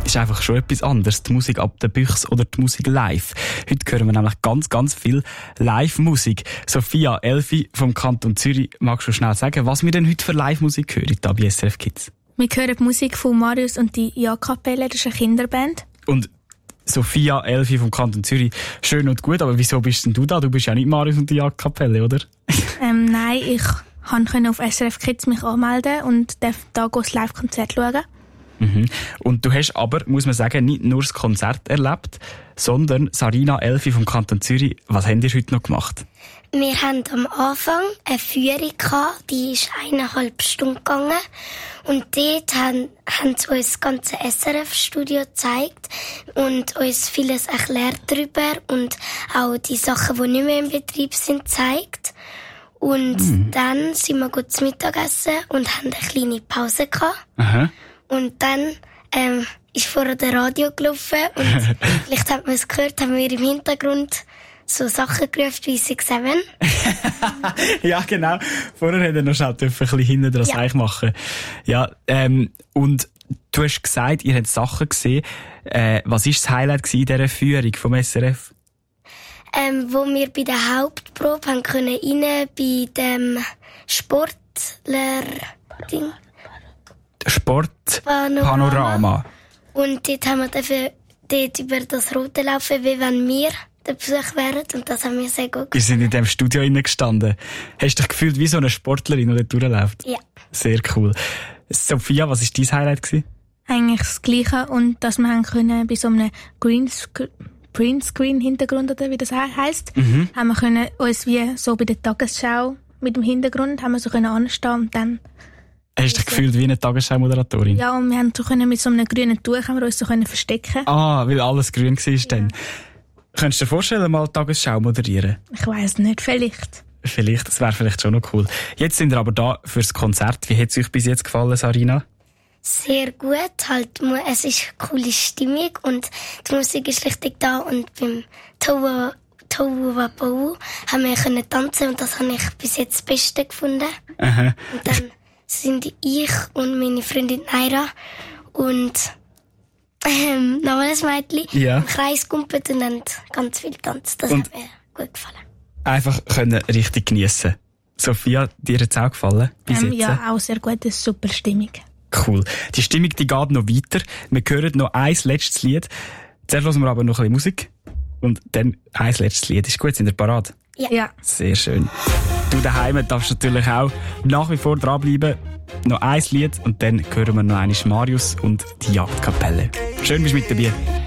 ist einfach schon etwas anderes. Die Musik ab der Büchse oder die Musik live. Heute hören wir nämlich ganz, ganz viel Live-Musik. Sophia, Elfi vom Kanton Zürich, magst du schnell sagen, was wir denn heute für Live-Musik hören, da bei SRF Kids? Wir hören die Musik von Marius und die Ja-Kapelle, das ist eine Kinderband. Und Sophia, Elfi vom Kanton Zürich, schön und gut, aber wieso bist denn du da? Du bist ja nicht Marius und die Ja-Kapelle, oder? Nein, ich konnte auf SRF Kids mich anmelden und darf da das Live-Konzert schauen. Mhm. Und du hast aber, muss man sagen, nicht nur das Konzert erlebt, sondern Sarina, Elfi vom Kanton Zürich, was habt ihr heute noch gemacht? Wir hatten am Anfang eine Führung gehabt, die ist 1,5 Stunden gegangen. Und dort haben sie uns das ganze SRF-Studio gezeigt und uns vieles erklärt darüber und auch die Sachen, die nicht mehr im Betrieb sind, gezeigt. Und dann sind wir gut zu Mittagessen und haben eine kleine Pause gehabt. Aha. Und dann ist vorher der Radio gelaufen und vielleicht hat man es gehört, haben wir im Hintergrund so Sachen gerufen wie 6-7. Ja, genau. Vorher hat er noch schnell ein bisschen hinten dran Seich machen. Ja, und du hast gesagt, ihr habt Sachen gesehen. Was war das Highlight in dieser Führung vom SRF? Wo wir bei der Hauptprobe haben können rein bei dem Sportler-Ding. Sportpanorama. Und dort haben wir dafür dort über das Rote laufen, wie wenn wir der Besuch wären. Und das haben wir sehr gut gemacht. Wir sind in diesem Studio gestanden. Hast du dich gefühlt wie so eine Sportlerin, die dort durchläuft? Ja. Sehr cool. Sophia, was war dein Highlight gewesen? Eigentlich das Gleiche und dass wir haben können bei so einem Greenscreen-Hintergrund, oder wie das heisst, haben wir können uns wie so bei der Tagesschau mit dem Hintergrund haben wir so können anstehen und dann... Hast du dich gefühlt wie eine Tagesschau-Moderatorin? Ja, und wir haben so können mit so einem grünen Tuch haben wir uns so können verstecken. Ah, weil alles grün war dann. Könntest du dir vorstellen, mal Tagesschau moderieren? Ich weiss nicht, vielleicht. Vielleicht, das wäre vielleicht schon noch cool. Jetzt sind wir aber da fürs Konzert. Wie hat es euch bis jetzt gefallen, Sarina? Sehr gut, halt, es ist eine coole Stimmung und die Musik ist richtig da und beim Tohu Wapau haben wir können tanzen und das habe ich bis jetzt das Beste gefunden. Aha. Und dann sind ich und meine Freundin Naira und nochmal ein Mädchen im Kreis gumpelt und dann ganz viel tanzt. Das hat mir gut gefallen. Einfach können richtig geniessen. Sophia, dir hat es auch gefallen? Bis jetzt? Ja, auch sehr gut, eine super Stimmung. Cool. Die Stimmung die geht noch weiter. Wir hören noch ein letztes Lied. Zuerst hören wir aber noch ein bisschen Musik. Und dann ein letztes Lied. Ist gut, sind ihr parat? Ja. Sehr schön. Du daheim darfst natürlich auch nach wie vor dranbleiben. Noch ein Lied und dann hören wir noch einmal Marius und die Jagdkapelle. Schön, bist du mit dabei.